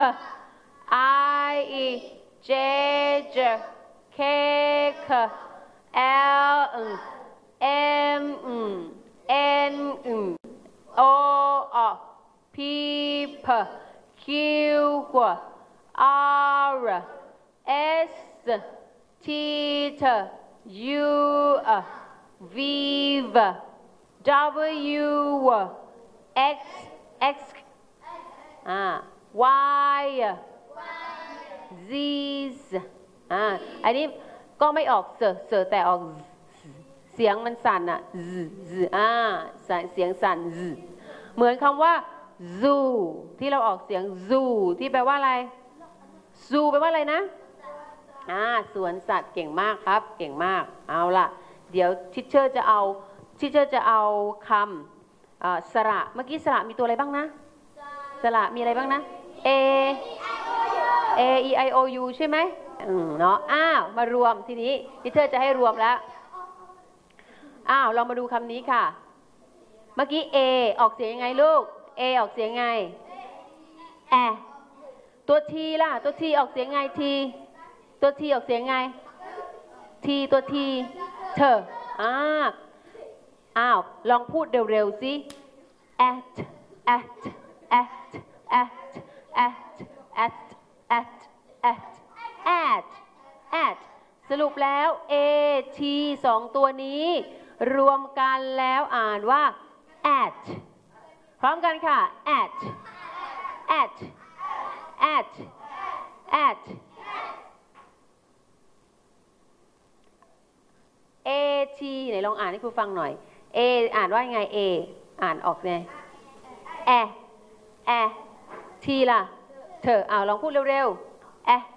I E J J K K L M N O P P Q R S T U V W X Y Z อันนี้ก็ไม่ออกเสแต่ออกเสียงมันสั่นเสียงสั่นเหมือนคำว่า zoo ที่เราออกเสียง zoo ที่แปลว่าอะไร zoo แปลว่าอะไรนะสวนสัตว์เก่งมากครับเก่งมากเอาล่ะเดี๋ยวทิเชอร์จะเอาคำสระเมื่อกี้สระมีตัวอะไรบ้างนะสระมีอะไรบ้างนะ A E I O U ใช่ไหมเนาะมารวมทีนี้ทิเชอร์จะให้รวมแล้วเรามาดูคำนี้ค่ะเมื่อกี้ A ออกเสียงยังไงลูก A ออกเสียงไงตัว T ล่ะตัว T ออกเสียงไง T ตัว T ออกเสียงไง T ตัว T เธอลองพูดเร็วๆสิ at สรุปแล้ว A T สองตัวนี้รวมกันแล้วอ่านว่า at พร้อมกันค่ะ at A T ไหนลองอ่านให้ครูฟังหน่อย A อ่านว่าไง A อ่านออกไงT ล่ะเธอลองพูดเร็วๆat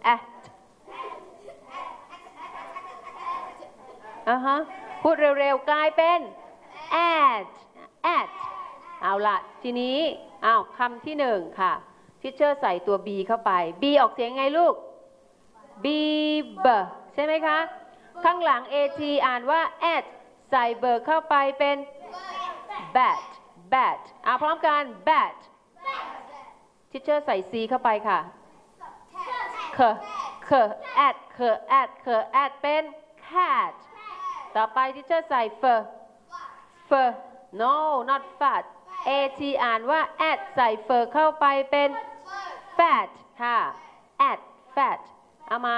พูดเร็วๆกลายเป็น at เอาล่ะทีนี้คำที่หนึ่งค่ะทิเชอร์ใส่ตัว B เข้าไป B ออกเสียงไงลูก B ใช่ไหมคะข้างหลัง AT อ่านว่า at ใส่เบอร์เข้าไปเป็น bat พร้อมกัน bat ทิเชอร์ใส่ C เข้าไปค่ะat เป็น cat ต่อไปทิเชอร์ใส่ no not fat AT อ่านว่า at ใส่ เข้าไปเป็น fat ค่ะ at fat เอาใหม่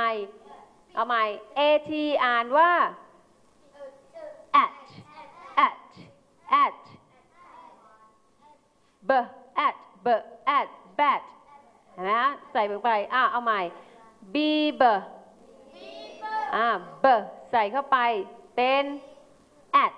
AT อ่านว่า at bat เห็นไหมใส่ลงไปเอาใหม่ b ใส่เข้าไปเป็น at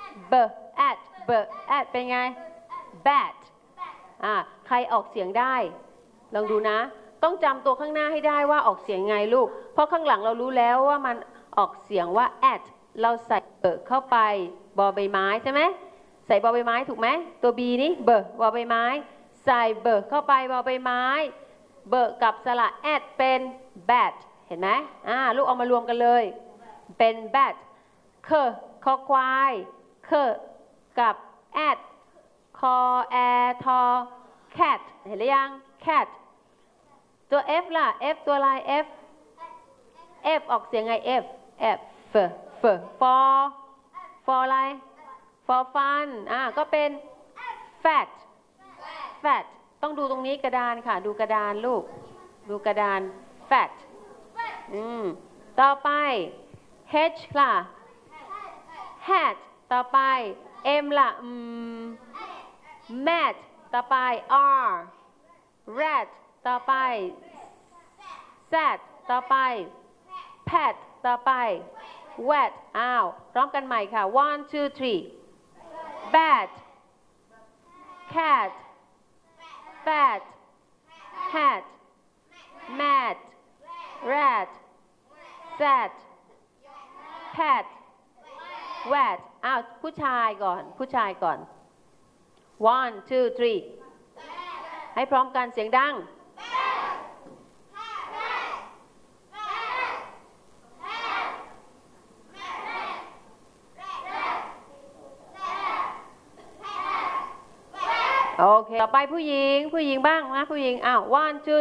เป็นไง bat ใครออกเสียงได้ลองดูนะต้องจำตัวข้างหน้าให้ได้ว่าออกเสียงไงลูกเพราะข้างหลังเรารู้แล้วว่ามันออกเสียงว่า at เราใส่เข้าไปบอใบไม้ใช่ไหมใส่บอใบไม้ถูกไหมตัว b นี่บอใบไม้ใส่เข้าไปบอใบไม้กับสระ at เป็น bat เห็นไหมลูกเอามารวมกันเลยเป็น bat คอควายกับ at คอแอทอ cat เห็นหรือยัง cat ตัว F ล่ะ F ตัวอะไร F ออกเสียงไง F for อะไร for fun ก็เป็น fat ต้องดูตรงนี้กระดานค่ะดูกระดานลูกดูกระดาน fat ต่อไป H ล่ะ hat ต่อไป M ล่ะmat ต่อไป R rat ต่อไป sat ต่อไป pat ต่อไป wet พร้อมกันใหม่ค่ะ 1 2 3 bat cat fat hat mat rat sat pat wet ผู้ชายก่อน 1 2 3ให้พร้อมกันเสียงดังโอเคต่อไปผู้หญิงบ้างนะผู้หญิง1 2